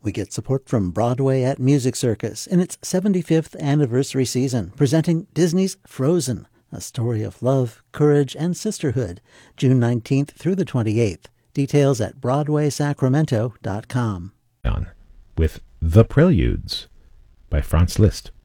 We get support from Broadway at Music Circus in its 75th anniversary season, presenting Disney's Frozen, a story of love, courage, and sisterhood, June 19th through the 28th. Details at BroadwaySacramento.com. On with The Preludes by Franz Liszt.